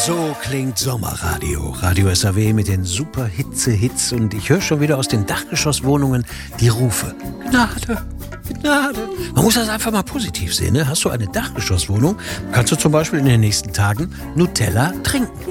So klingt Sommerradio. Radio SAW mit den super Hitze-Hits. Und ich höre schon wieder aus den Dachgeschosswohnungen die Rufe. Gnade, Gnade. Man muss das einfach mal positiv sehen. Ne? Hast du eine Dachgeschosswohnung, kannst du zum Beispiel in den nächsten Tagen Nutella trinken.